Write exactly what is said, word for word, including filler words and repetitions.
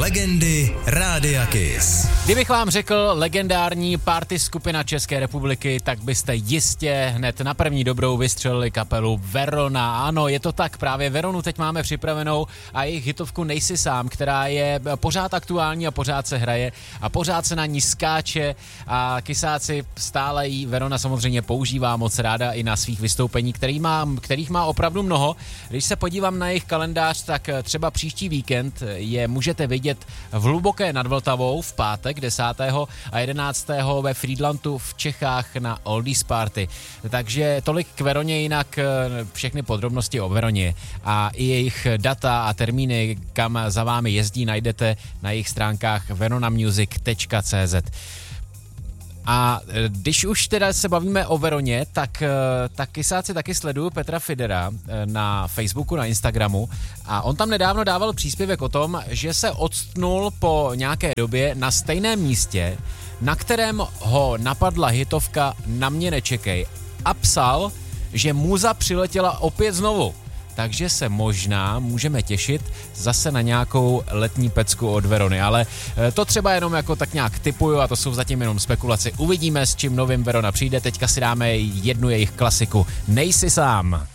legendy Rádia Kiss. Kdybych vám řekl legendární party skupina České republiky, tak byste jistě hned na první dobrou vystřelili kapelu Verona. Ano, je to tak, právě Veronu teď máme připravenou a jejich hitovku Nejsi sám, která je pořád aktuální a pořád se hraje a pořád se na ní skáče a kysáci stále jí Verona samozřejmě používá moc ráda i na svých vystoupení, který má, kterých má opravdu mnoho. Když se podívám na jejich kalendář, tak třeba příští víkend je můžete vidět v Hluboké nad Vltavou v pátek desátého a jedenáctého ve Friedlandu v Čechách na Oldies Party. Takže tolik k Veroně, jinak všechny podrobnosti o Veroně a i jejich data a termíny, kam za vámi jezdí, najdete na jejich stránkách veronamusic tečka cé zet. A když už teda se bavíme o Veroně, tak, tak kysáci taky sleduju Petra Fidera na Facebooku, na Instagramu a on tam nedávno dával příspěvek o tom, že se odstnul po nějaké době na stejném místě, na kterém ho napadla hitovka Na mě nečekej a psal, že muza přiletěla opět znovu. Takže se možná můžeme těšit zase na nějakou letní pecku od Verony, ale to třeba jenom jako tak nějak tipuju a to jsou zatím jenom spekulace. Uvidíme, s čím novým Verona přijde, teďka si dáme jednu jejich klasiku Nejsi sám.